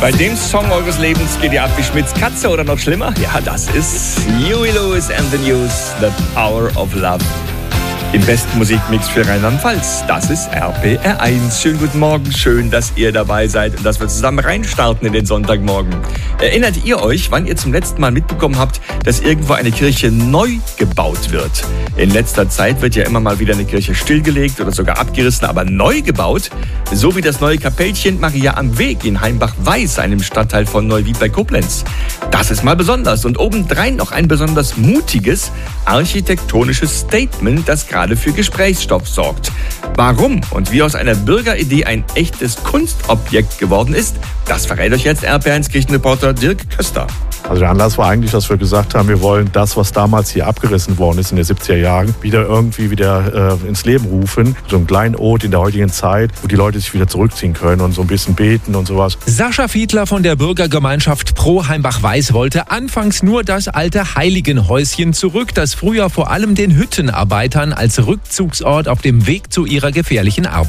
Bei dem Song eures Lebens geht ihr ab wie Schmitz Katze oder noch schlimmer? Ja, das ist Huey Lewis and the News, The Power of Love. Im besten Musikmix für Rheinland-Pfalz. Das ist RPR1. Schönen guten Morgen, schön, dass ihr dabei seid und dass wir zusammen reinstarten in den Sonntagmorgen. Erinnert ihr euch, wann ihr zum letzten Mal mitbekommen habt, dass irgendwo eine Kirche neu gebaut wird? In letzter Zeit wird ja immer mal wieder eine Kirche stillgelegt oder sogar abgerissen, aber neu gebaut, so wie das neue Kapellchen Maria am Weg in Heimbach-Weiß, einem Stadtteil von Neuwied bei Koblenz. Das ist mal besonders und obendrein noch ein besonders mutiges architektonisches Statement, das gerade für Gesprächsstoff sorgt. Warum und wie aus einer Bürgeridee ein echtes Kunstobjekt geworden ist, das verrät euch jetzt RPR1 Kirchenreporter Dirk Köster. Also der Anlass war eigentlich, dass wir gesagt haben, wir wollen das, was damals hier abgerissen worden ist in den 70er Jahren, wieder ins Leben rufen. So einen kleinen Ort in der heutigen Zeit, wo die Leute sich wieder zurückziehen können und so ein bisschen beten und sowas. Sascha Fiedler von der Bürgergemeinschaft Pro Heimbach-Weiß wollte anfangs nur das alte Heiligenhäuschen zurück, das früher vor allem den Hüttenarbeitern als Rückzugsort auf dem Weg zu ihrer gefährlichen Arbeit